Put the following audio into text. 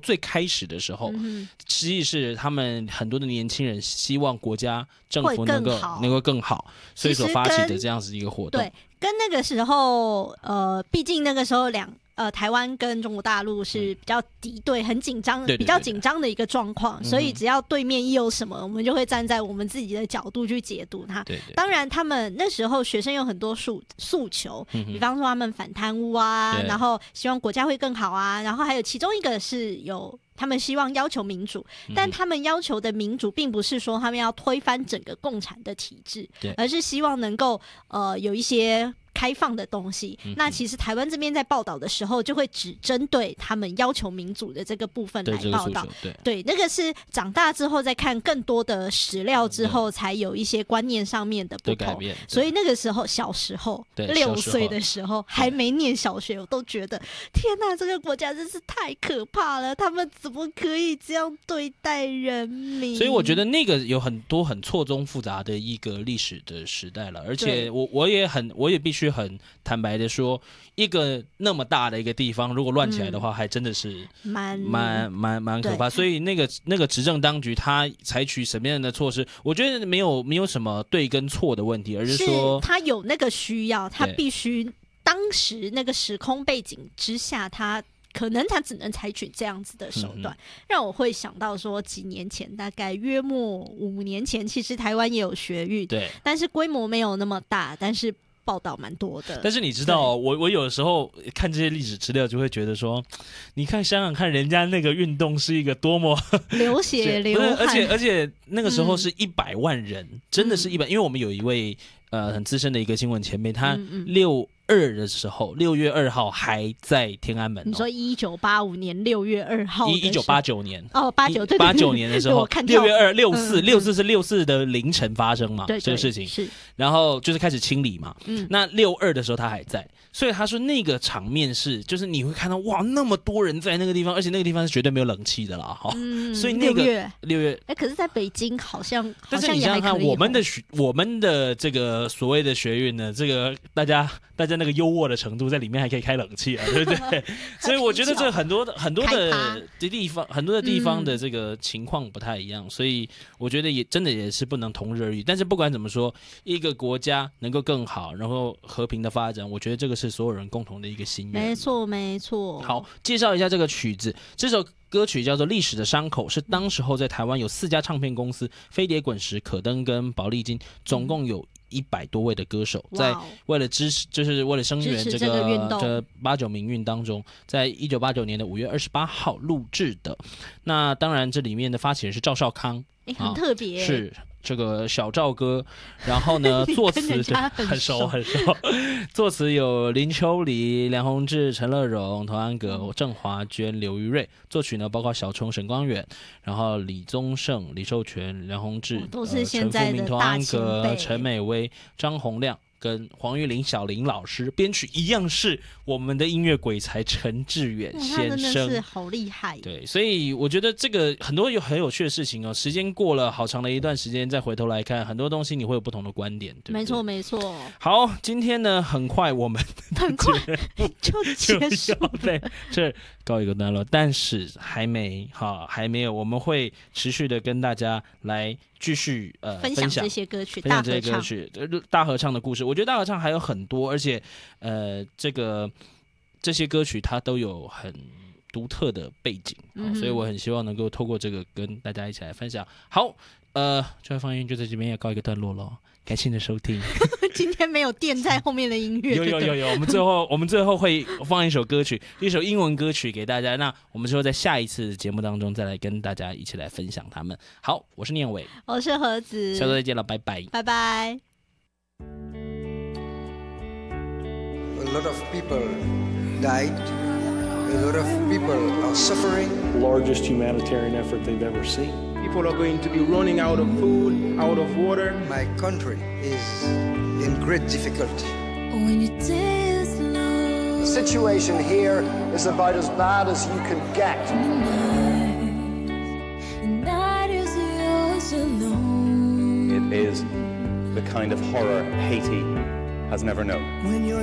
最开始的时候，实际是他们很多的年轻人希望国家政府能够更好，所以所发起的这样子一个活动。 对，跟那个时候毕竟那个时候台湾跟中国大陆是比较敌对，很紧张，比较紧张的一个状况，所以只要对面一有什么，我们就会站在我们自己的角度去解读它。当然，他们那时候学生有很多诉求，比方说他们反贪污啊，然后希望国家会更好啊，然后还有其中一个是有他们希望要求民主，但他们要求的民主并不是说他们要推翻整个共产的体制，而是希望能够有一些开放的东西。那其实台湾这边在报道的时候，就会只针对他们要求民主的这个部分来报道。对，那个是长大之后再看更多的史料之后，才有一些观念上面的不同。所以那个时候，小时候6岁的时候，还没念小学，我都觉得天哪，这个国家真是太可怕了，他们怎么可以这样对待人民？ 所以我觉得那个有很多很错综复杂的一个历史的时代了，而且我也必须很坦白的说，一个那么大的一个地方，如果乱起来的话，还真的是蛮可怕。所以那个执政当局他采取什么样的措施，我觉得没有什么对跟错的问题，而是说他有那个需要，他必须当时那个时空背景之下，可能他只能采取这样子的手段，让我会想到说，几年前，大概约莫5年前，其实台湾也有学运，对，但是规模没有那么大，但是报道蛮多的。 但是你知道，我有的时候看这些历史资料，就会觉得说，你看想想看，人家那个运动是一个多么流血流汗， 而且那个时候是100万人，真的是100，因为我们有一位很资深的一个新闻前辈，他6月2号还在天安门。 你说1985年6月2号 ？1989年 89 年的时候，6月64是64的凌晨发生嘛？这个事情是， 然后就是开始清理嘛。那62的时候他还在，所以他说那个场面是，就是你会看到哇，那么多人在那个地方，而且那个地方是绝对没有冷气的啦，所以那个6月， 可是在北京好像但是你想想看，我们的这个所谓的学运呢，这个大家那个优渥的程度，在里面还可以开冷气啊，对不对？所以我觉得这很多的地方的这个情况不太一样，所以我觉得也真的也是不能同日而语。但是不管怎么说，一个国家能够更好，然后和平的发展，我觉得这个是所有人共同的一个心愿。 没错。 好，介绍一下这个曲子，这首歌曲叫做《历史的伤口》，是当时候在台湾有4家唱片公司，飞碟滚石、可登跟宝丽金，总共有100多位的歌手，在为了支持，就是为了声援这个89民运当中，在1989年的5月28号录制的。那当然，这里面的发起人是赵少康， 很特别， 是这个小赵哥。然后呢，作词很熟，作词有林秋离、梁鸿志、陈乐融、童安格、郑华娟、刘玉瑞。作曲呢包括小虫、沈光远，然后李宗盛、李寿全、梁鸿志， 都是现在的大前辈， 陈美薇、张洪亮跟黄玉玲、小林老师，编曲一样是我们的音乐鬼才陈志远先生， 他真的是好厉害。 对，所以我觉得这个很有趣的事情哦。时间过了好长的一段时间，再回头来看很多东西，你会有不同的观点，对不对？ 没错。 好，今天呢，很快我们就结束了， 对，这告一个段落，但是还没有，我们会持续的跟大家来继续分享这些歌曲， 大合唱的故事。我觉得大合唱还有很多，而且这些歌曲它都有很独特的背景，所以我很希望能够透过这个跟大家一起来分享。好，这位放音就在这边要告一个段落了，感谢你的收听。 今天没有垫在后面的音乐， 有，我们最后会放一首歌曲，一首英文歌曲给大家。那我们之后在下一次节目当中再来跟大家一起来分享他们。好，我是念伟， 我是何子， 下周再见了，拜拜， 拜拜。 A lot of people died. A lot of people are suffering. The largest humanitarian effort they've ever seen. People are going to be running out of food, out of water. My country is in great difficulty. When your day is long, the situation here is about as bad as you can get. And night is yours alone. It is the kind of horror Haiti has never known.